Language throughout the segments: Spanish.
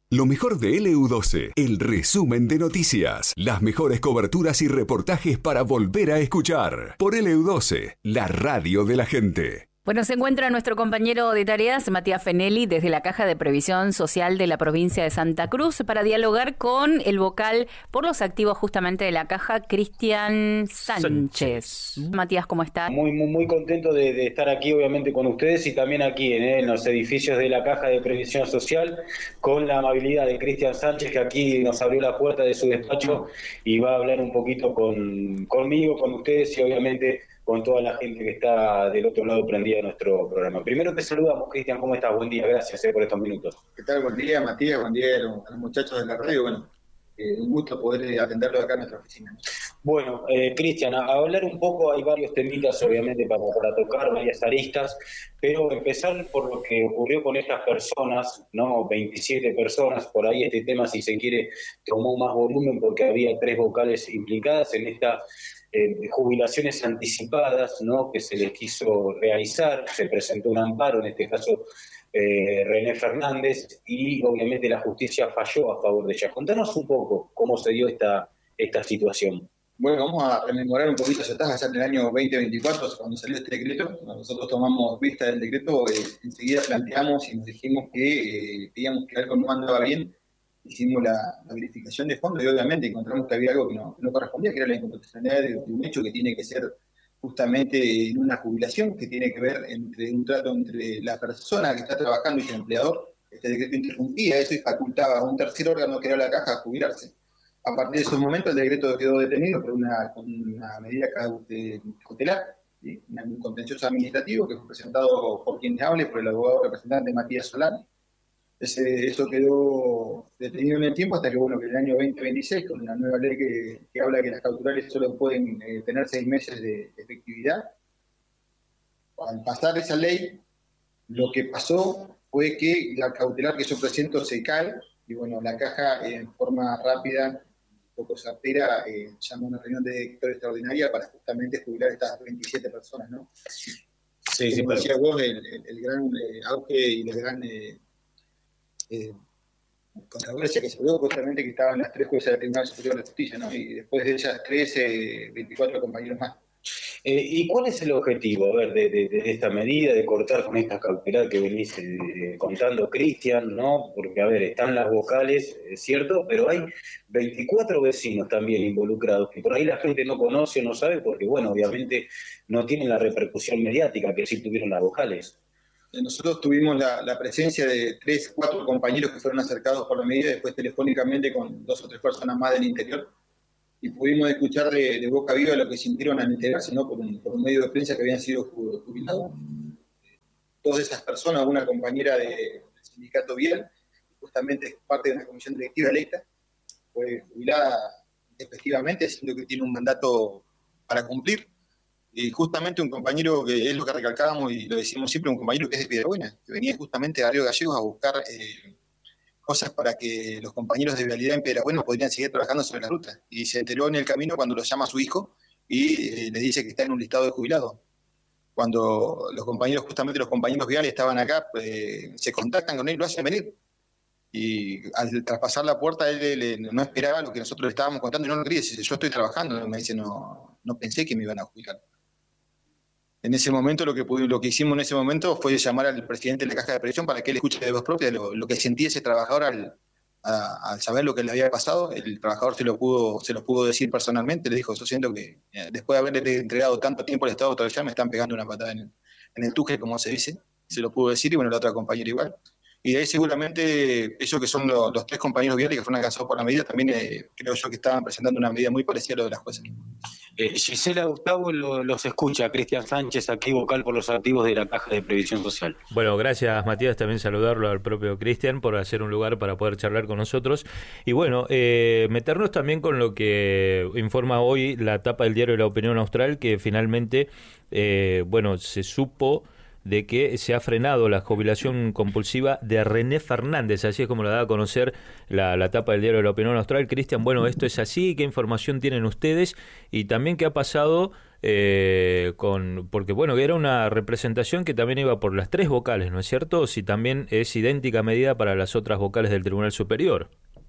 Lo mejor de LU12, el resumen de noticias, las mejores coberturas y reportajes para volver a escuchar. Por LU12, la radio de la gente. Bueno, se encuentra nuestro compañero de tareas, Matías Fenelli, desde la Caja de Previsión Social de la provincia de Santa Cruz, para dialogar con el vocal por los activos justamente de la Caja, Cristian Sánchez. Matías, ¿cómo está? Muy contento de estar aquí, obviamente, con ustedes y también aquí en los edificios de la Caja de Previsión Social, con la amabilidad de Cristian Sánchez, que aquí nos abrió la puerta de su despacho y va a hablar un poquito conmigo, con ustedes y obviamente con toda la gente que está del otro lado prendida de nuestro programa. Primero te saludamos, Cristian, ¿cómo estás? Buen día, gracias por estos minutos. ¿Qué tal? Buen día, Matías, buen día a los muchachos de la radio. Bueno, un gusto poder atenderlos acá en nuestra oficina. Bueno, Cristian, a hablar un poco, hay varios temitas obviamente para tocar, varias aristas, pero empezar por lo que ocurrió con estas personas, ¿no? 27 personas, por ahí este tema, si se quiere, tomó más volumen porque había 3 vocales implicadas en esta jubilaciones anticipadas, ¿no? Que se les quiso realizar, se presentó un amparo, en este caso René Fernández, y obviamente la justicia falló a favor de ella. Contanos un poco cómo se dio esta situación. Bueno, vamos a rememorar un poquito hacia atrás, allá en el año 2024, cuando salió este decreto. Nosotros tomamos vista del decreto, enseguida planteamos y nos dijimos que veíamos que algo no andaba bien. Hicimos la verificación de fondo y obviamente encontramos que había algo que no correspondía, que era la inconstitucionalidad de un hecho que tiene que ser justamente en una jubilación, que tiene que ver entre un trato entre la persona que está trabajando y el empleador. Este decreto interrumpía eso y facultaba a un tercer órgano, que era la Caja, a jubilarse. A partir de esos momentos el decreto quedó detenido por una medida cautelar, ¿sí? Un contencioso administrativo que fue presentado por quien hable, por el abogado representante Matías Solani. Eso quedó detenido en el tiempo hasta que, bueno, que el año 2026, con una nueva ley que habla que las cautelares solo pueden tener 6 meses de efectividad. Al pasar esa ley, lo que pasó fue que la cautelar que yo presento se cae, y bueno, la Caja en forma rápida, un poco certera, llamó a una reunión de directorio extraordinaria para justamente jubilar a estas 27 personas, ¿no? Sí, como decía vos, el gran auge y el gran controversia que se dio justamente que estaban las 3 jueces del Tribunal Superior de Justicia, ¿no? Y después de ellas 13, 24 compañeros más. ¿Y cuál es el objetivo, a ver, de esta medida, de cortar con esta cautelar que venís contando, Cristian, ¿no? Porque, a ver, están las vocales, es cierto, pero hay 24 vecinos también involucrados, que por ahí la gente no conoce, no sabe, porque, bueno, obviamente no tienen la repercusión mediática que sí tuvieron las vocales. Nosotros tuvimos la presencia de 3, 4 compañeros que fueron acercados por la medida, después telefónicamente con 2 o 3 personas más del interior, y pudimos escuchar de boca viva lo que sintieron al enterarse, ¿no? por un medio de prensa que habían sido jubilados. Todas esas personas, una compañera del sindicato Vial, justamente es parte de una comisión directiva electa, fue jubilada efectivamente, siendo que tiene un mandato para cumplir. Y justamente un compañero, que es lo que recalcábamos y lo decimos siempre, un compañero que es de Piedrabuena, que venía justamente a Río Gallegos a buscar cosas para que los compañeros de vialidad en Piedrabuena podrían seguir trabajando sobre la ruta. Y se enteró en el camino cuando lo llama a su hijo y le dice que está en un listado de jubilados. Cuando los compañeros viales estaban acá, se contactan con él y lo hacen venir. Y al traspasar la puerta, él no esperaba lo que nosotros le estábamos contando y no lo quería. Dice, yo estoy trabajando. Me dice, no pensé que me iban a jubilar. En ese momento, lo que hicimos en ese momento fue llamar al presidente de la Caja de Previsión para que él escuche de voz propia lo que sentía ese trabajador al saber lo que le había pasado. El trabajador se lo pudo decir personalmente. Le dijo, yo siento que después de haberle entregado tanto tiempo al Estado todavía me están pegando una patada en el tuje, como se dice. Se lo pudo decir y bueno, la otra compañera igual. Y de ahí seguramente ellos que son los 3 compañeros viales que fueron alcanzados por la medida, también creo yo que estaban presentando una medida muy parecida a lo de las jueces. Gisela Gustavo los escucha, Cristian Sánchez, aquí vocal por los activos de la Caja de Previsión Social. Bueno, gracias Matías, también saludarlo al propio Cristian por hacer un lugar para poder charlar con nosotros. Y bueno, meternos también con lo que informa hoy la tapa del diario La Opinión Austral, que finalmente, se supo de que se ha frenado la jubilación compulsiva de René Fernández, así es como la da a conocer la tapa del diario de La Opinión Austral. Cristian, bueno, esto es así, ¿qué información tienen ustedes? Y también qué ha pasado porque bueno, era una representación que también iba por las 3 vocales, ¿no es cierto? Si también es idéntica medida para las otras vocales del Tribunal Superior.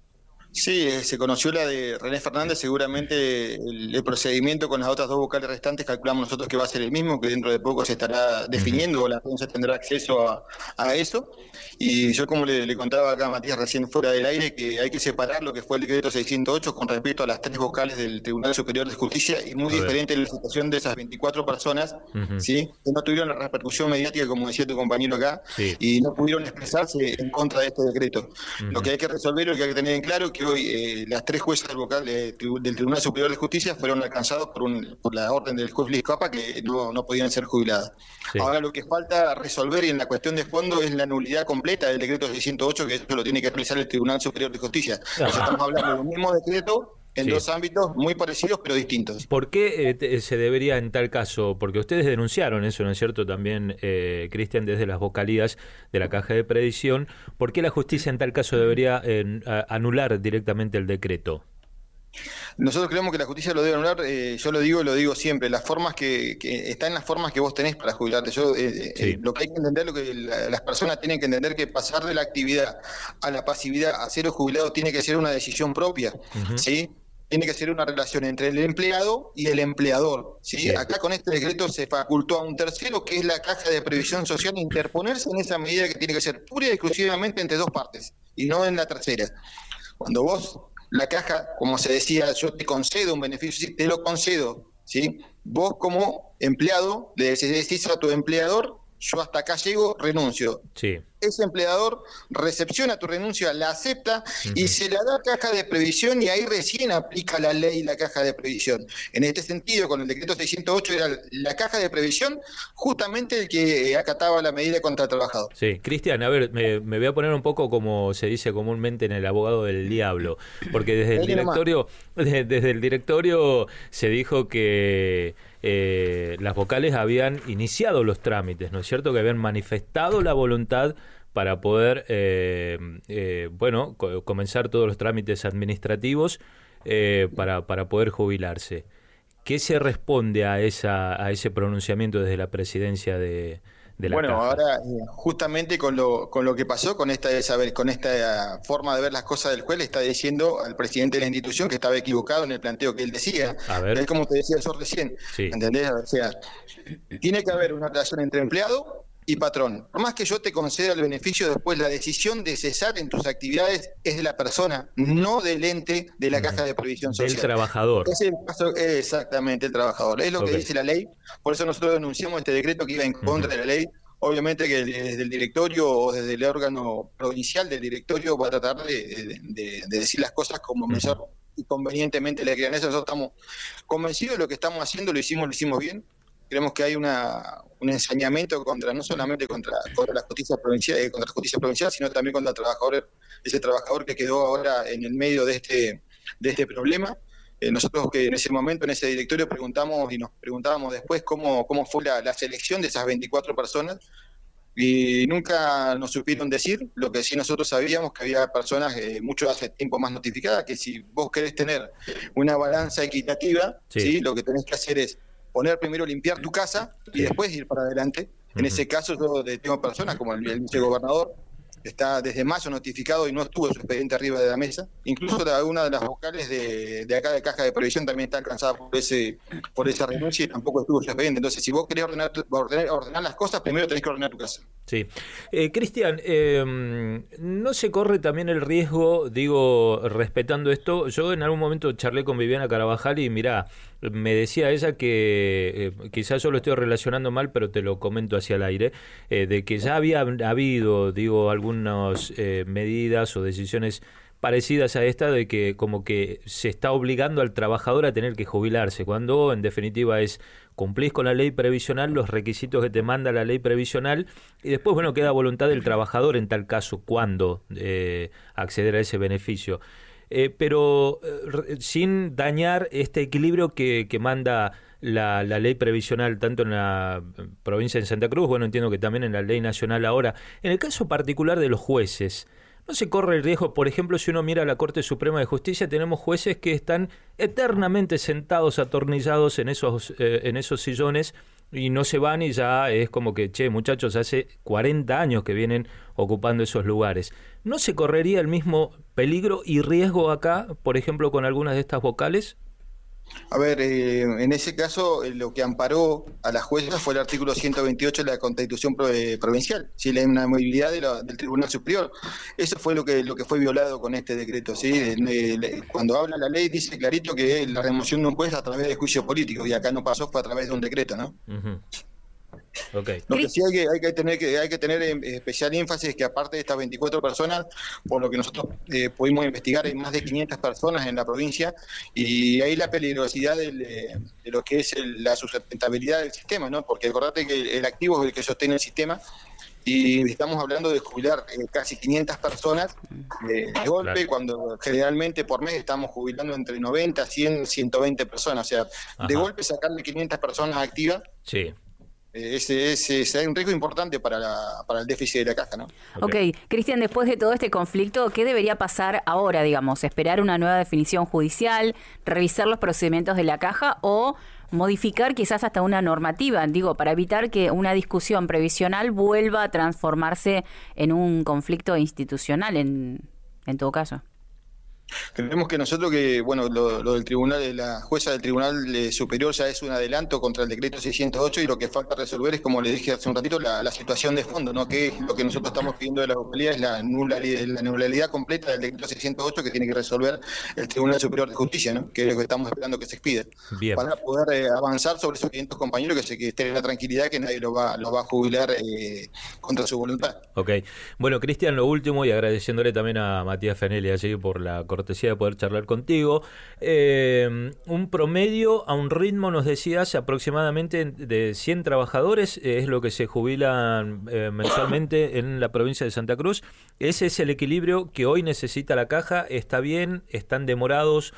Sí, se conoció la de René Fernández, seguramente el procedimiento con las otras 2 vocales restantes calculamos nosotros que va a ser el mismo, que dentro de poco se estará definiendo, o la prensa tendrá acceso a eso. Y yo, como le contaba acá a Matías recién fuera del aire, que hay que separar lo que fue el decreto 608 con respecto a las 3 vocales del Tribunal Superior de Justicia, y muy diferente la situación de esas 24 personas, ¿sí?, que no tuvieron la repercusión mediática, como decía tu compañero acá, y no pudieron expresarse en contra de este decreto. Lo que hay que resolver, lo que hay que tener en claro, que hoy las 3 juezas del vocal del Tribunal Superior de Justicia fueron alcanzados por la orden del juez Luis Capa, que no podían ser jubiladas. Ahora lo que falta resolver, y en la cuestión de fondo, es la nulidad completa del decreto 608, que eso lo tiene que realizar el Tribunal Superior de Justicia. Entonces estamos hablando de un mismo decreto en 2 ámbitos muy parecidos pero distintos. ¿Por qué se debería en tal caso? Porque ustedes denunciaron eso, ¿no es cierto? También, Cristian, desde las vocalías de la Caja de Previsión. ¿Por qué la justicia en tal caso debería anular directamente el decreto? Nosotros creemos que la justicia lo debe anular. Yo lo digo siempre, las formas que está en las formas que vos tenés para jubilarte. Lo que hay que entender, lo que las personas tienen que entender, que pasar de la actividad a la pasividad a ser jubilado tiene que ser una decisión propia, ¿sí? Tiene que ser una relación entre el empleado y el empleador, ¿sí? Acá con este decreto se facultó a un tercero, que es la Caja de Previsión Social, interponerse en esa medida, que tiene que ser pura y exclusivamente entre 2 partes y no en la tercera. Cuando vos, la caja, como se decía, yo te concedo un beneficio, sí, te lo concedo, ¿sí? Vos, como empleado, le decís a tu empleador: yo hasta acá llego, renuncio. Sí. Ese empleador recepciona tu renuncia, la acepta y se la da a Caja de Previsión, y ahí recién aplica la ley la Caja de Previsión. En este sentido, con el decreto 608 era la Caja de Previsión justamente el que acataba la medida contra el trabajador. Sí, Cristian, a ver, me voy a poner un poco como se dice comúnmente en el abogado del diablo, porque desde el directorio se dijo que las vocales habían iniciado los trámites, ¿no es cierto? Que habían manifestado la voluntad para poder comenzar todos los trámites administrativos para poder jubilarse. ¿Qué se responde a ese pronunciamiento desde la presidencia de la Caja? Ahora justamente con lo que pasó, con esta forma de ver las cosas del juez, le está diciendo al presidente de la institución que estaba equivocado en el planteo que él decía. Es como te decía yo recién, ¿entendés? O sea, tiene que haber una relación entre empleado y patrón. Por más que yo te conceda el beneficio, después la decisión de cesar en tus actividades es de la persona, no del ente de la Caja de Previsión Social. Del trabajador. Es el caso, exactamente, el trabajador. Es lo que dice la ley. Por eso nosotros denunciamos este decreto que iba en contra de la ley. Obviamente que desde el directorio o desde el órgano provincial del directorio va a tratar de decir las cosas como mejor y convenientemente le crean. Eso nosotros estamos convencidos de lo que estamos haciendo, lo hicimos bien. Creemos que hay un ensañamiento no solamente contra la justicia provincial, sino también contra el trabajador, ese trabajador que quedó ahora en el medio de este problema. Nosotros, que en ese momento, en ese directorio, nos preguntábamos después cómo fue la selección de esas 24 personas, y nunca nos supieron decir. Lo que sí nosotros sabíamos, que había personas mucho hace tiempo más notificadas, que si vos querés tener una balanza equitativa, ¿sí? Lo que tenés que hacer es poner primero, limpiar tu casa y después ir para adelante. En ese caso yo tengo personas como el vicegobernador, que está desde mayo notificado y no estuvo su expediente arriba de la mesa. Incluso una de las vocales de acá de Caja de Previsión también está alcanzada por esa renuncia, y tampoco estuvo su expediente. Entonces, si vos querés ordenar las cosas, primero tenés que ordenar tu casa. Sí. Cristian, ¿no se corre también el riesgo, respetando esto? Yo en algún momento charlé con Viviana Carabajal y mirá, me decía ella que quizás yo lo estoy relacionando mal, pero te lo comento hacia el aire, de que ya había habido, algunas medidas o decisiones parecidas a esta, de que como que se está obligando al trabajador a tener que jubilarse, cuando en definitiva cumplís con la ley previsional, los requisitos que te manda la ley previsional, y después, queda a voluntad del trabajador en tal caso cuándo acceder a ese beneficio. Pero sin dañar este equilibrio que manda la ley previsional, tanto en la provincia de Santa Cruz, bueno, entiendo que también en la ley nacional ahora. En el caso particular de los jueces, ¿no se corre el riesgo? Por ejemplo, si uno mira a la Corte Suprema de Justicia, tenemos jueces que están eternamente sentados, atornillados en esos sillones y no se van, y ya es como que, che, muchachos, hace 40 años que vienen ocupando esos lugares. ¿No se correría el mismo peligro y riesgo acá, por ejemplo, con algunas de estas vocales? A ver, en ese caso lo que amparó a las juezas fue el artículo 128 de la Constitución provincial, ¿sí? La inamovilidad del Tribunal Superior. Eso fue lo que fue violado con este decreto, ¿sí? Cuando habla la ley dice clarito que la remoción de un juez a través de juicio político, y acá no pasó, fue a través de un decreto, ¿no? Uh-huh. Okay. Lo que sí hay que tener especial énfasis es que aparte de estas 24 personas, por lo que nosotros pudimos investigar, hay más de 500 personas en la provincia, y ahí la peligrosidad de lo que es la sustentabilidad del sistema, ¿no? Porque acordate que el activo es el que sostiene el sistema, y estamos hablando de jubilar casi 500 personas de golpe, claro, cuando generalmente por mes estamos jubilando entre 90, 100, 120 personas, o sea, de golpe sacarle 500 personas activas. Sí. Ese es un riesgo importante para el déficit de la caja, ¿no? Ok, Cristian, después de todo este conflicto, ¿qué debería pasar ahora, digamos? ¿Esperar una nueva definición judicial, revisar los procedimientos de la caja o modificar quizás hasta una normativa, digo, para evitar que una discusión previsional vuelva a transformarse en un conflicto institucional en todo caso? Creemos que nosotros lo del tribunal, de la jueza del Tribunal Superior ya es un adelanto contra el decreto 608, y lo que falta resolver es, como le dije hace un ratito, la situación de fondo, ¿no? Que es lo que nosotros estamos pidiendo de la vocalía, es la nulidad completa del decreto 608 que tiene que resolver el Tribunal Superior de Justicia, ¿no? Que es lo que estamos esperando que se expida. Bien. Para poder avanzar sobre esos 500 compañeros, que estén en la tranquilidad que nadie los va a jubilar contra su voluntad. Ok. Bueno, Cristian, lo último, y agradeciéndole también a Matías Fenelli allí por la cortesía de poder charlar contigo. Un promedio, a un ritmo, nos decías, aproximadamente de 100 trabajadores es lo que se jubilan mensualmente en la provincia de Santa Cruz. ¿Ese es el equilibrio que hoy necesita la caja? ¿Está bien? ¿Están demorados?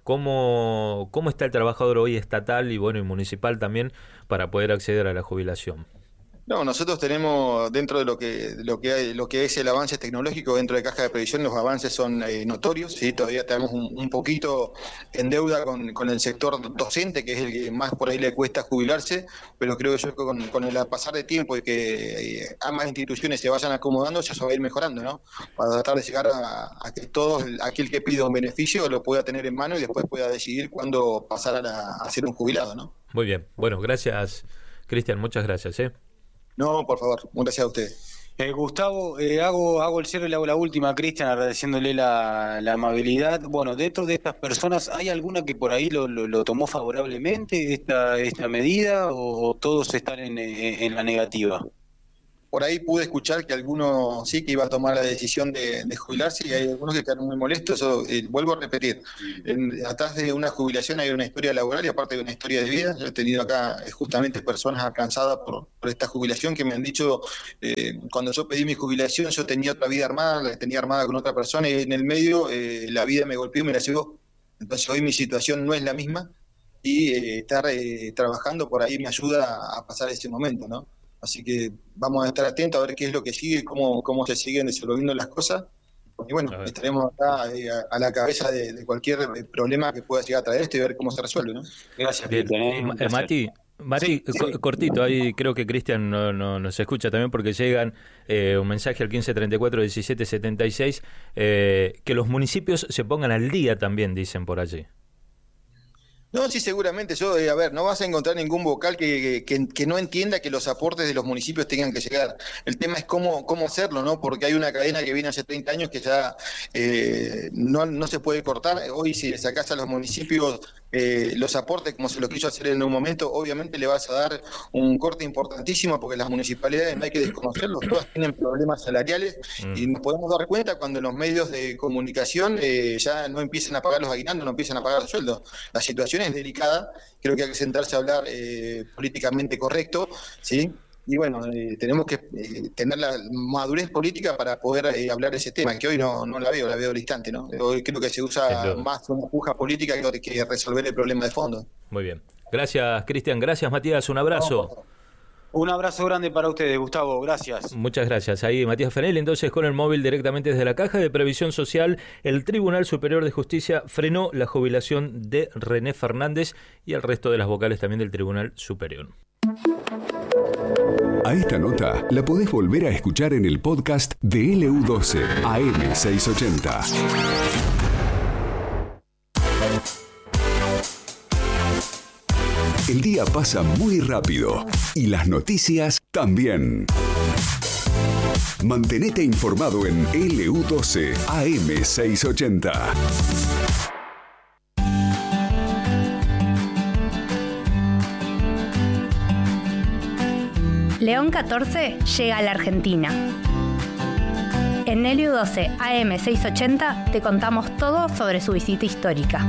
¿Cómo está el trabajador hoy estatal y municipal también para poder acceder a la jubilación? No, nosotros tenemos, dentro de lo que es el avance tecnológico dentro de Caja de Previsión, los avances son notorios, ¿sí? Todavía tenemos un poquito en deuda con el sector docente, que es el que más por ahí le cuesta jubilarse, pero creo que yo con el pasar de tiempo y que ambas instituciones se vayan acomodando, ya se va a ir mejorando, ¿no? Para tratar de llegar a que aquel que pida un beneficio lo pueda tener en mano y después pueda decidir cuándo pasar a ser un jubilado, ¿no? Muy bien, bueno, gracias, Cristian, muchas gracias, No, por favor, gracias a ustedes. Gustavo, hago el cierre y le hago la última, Cristian, agradeciéndole la amabilidad. Bueno, dentro de estas personas, ¿hay alguna que por ahí lo tomó favorablemente esta medida, o todos están en la negativa? Por ahí pude escuchar que algunos sí que iba a tomar la decisión de jubilarse, y hay algunos que quedaron muy molestos. Vuelvo a repetir, atrás de una jubilación hay una historia laboral y aparte de una historia de vida. Yo he tenido acá justamente personas alcanzadas por esta jubilación que me han dicho, cuando yo pedí mi jubilación yo tenía otra vida armada, la tenía armada con otra persona, y en el medio la vida me golpeó y me la llevó. Entonces hoy mi situación no es la misma, y estar trabajando por ahí me ayuda a pasar ese momento, ¿no? Así que vamos a estar atentos a ver qué es lo que sigue, cómo se siguen desenvolviendo las cosas. Y bueno, estaremos acá a la cabeza de cualquier problema que pueda llegar a traer esto y ver cómo se resuelve, ¿no? Gracias. Bien. Mati, sí. Cortito, ahí creo que Cristian no nos escucha también, porque llegan un mensaje al 1534-1776, que los municipios se pongan al día también, dicen por allí. No, sí, seguramente. No vas a encontrar ningún vocal que no entienda que los aportes de los municipios tengan que llegar. El tema es cómo hacerlo, ¿no? Porque hay una cadena que viene hace 30 años que ya no se puede cortar. Hoy, si le sacás a los municipios los aportes, como se lo quiso hacer en un momento, obviamente le vas a dar un corte importantísimo, porque las municipalidades, no hay que desconocerlo, todas tienen problemas salariales, y nos podemos dar cuenta cuando los medios de comunicación ya no empiezan a pagar los aguinaldos, no empiezan a pagar los sueldos. La situación es delicada, creo que hay que sentarse a hablar políticamente correcto, ¿sí? y bueno, tenemos que tener la madurez política para poder hablar de ese tema, que hoy no la veo distante, ¿no? Hoy creo que se usa más una puja política que resolver el problema de fondo. Muy bien. Gracias, Cristian. Gracias, Matías. Un abrazo. Un abrazo grande para ustedes, Gustavo. Gracias. Muchas gracias. Ahí Matías Fenelli, entonces con el móvil directamente desde la Caja de Previsión Social. El Tribunal Superior de Justicia frenó la jubilación de René Fernández y el resto de las vocales también del Tribunal Superior. A esta nota la podés volver a escuchar en el podcast de LU12 AM680. El día pasa muy rápido y las noticias también. Mantenete informado en LU12 AM680. León 14 llega a la Argentina. En LU12 AM680 te contamos todo sobre su visita histórica.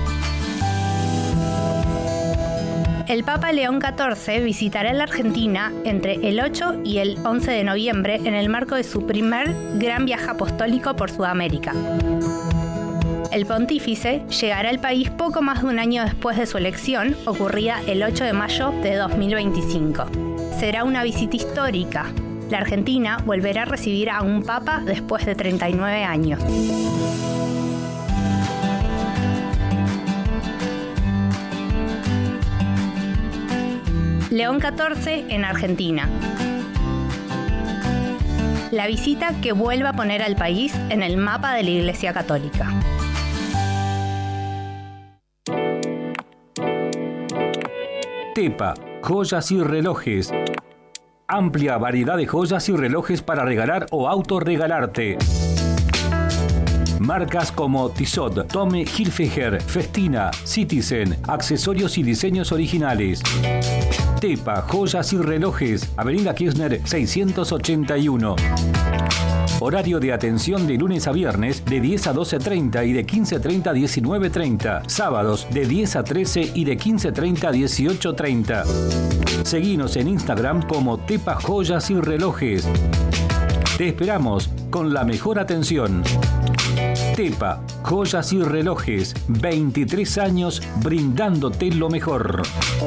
El Papa León XIV visitará la Argentina entre el 8 y el 11 de noviembre en el marco de su primer gran viaje apostólico por Sudamérica. El pontífice llegará al país poco más de un año después de su elección, ocurrida el 8 de mayo de 2025. Será una visita histórica. La Argentina volverá a recibir a un papa después de 39 años. León XIV en Argentina. La visita que vuelve a poner al país en el mapa de la Iglesia Católica. Tepa, joyas y relojes. Amplia variedad de joyas y relojes para regalar o autorregalarte. Marcas como Tissot, Tommy Hilfiger, Festina, Citizen, accesorios y diseños originales. Tepa, joyas y relojes, Avenida Kirchner 681. Horario de atención de lunes a viernes de 10 a 12:30 y de 15:30 a 19:30. Sábados de 10 a 13 y de 15:30 a 18:30. Seguinos en Instagram como Tepa Joyas y Relojes. Te esperamos con la mejor atención. Tepa, joyas y relojes, 23 años brindándote lo mejor.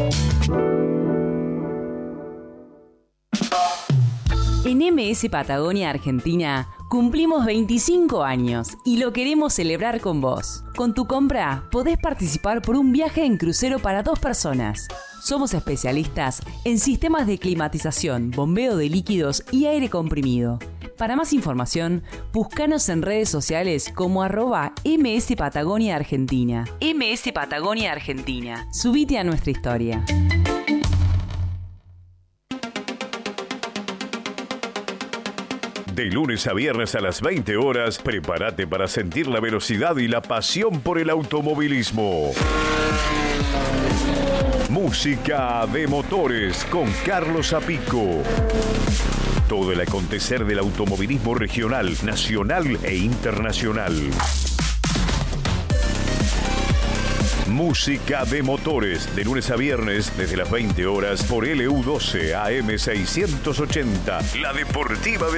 En MS Patagonia Argentina cumplimos 25 años y lo queremos celebrar con vos. Con tu compra podés participar por un viaje en crucero para 2 personas. Somos especialistas en sistemas de climatización, bombeo de líquidos y aire comprimido. Para más información, búscanos en redes sociales como @MS Patagonia Argentina. MS Patagonia Argentina. Subite a nuestra historia. De lunes a viernes a las 20 horas, prepárate para sentir la velocidad y la pasión por el automovilismo. Música de motores con Carlos Apico. Todo el acontecer del automovilismo regional, nacional e internacional. Música de motores, de lunes a viernes desde las 20 horas por LU12 AM680, la deportiva de